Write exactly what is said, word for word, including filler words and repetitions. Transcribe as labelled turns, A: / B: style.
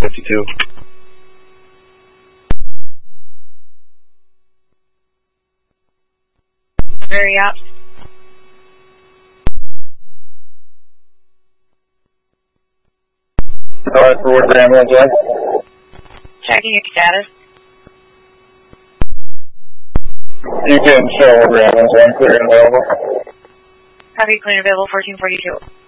A: fifty-two.
B: Very up.
A: Alright, for where's the ambulance at?
B: Checking your status.
A: You can show where the ambulance is, clear and available.
B: Copy, clear and available, fourteen forty-two.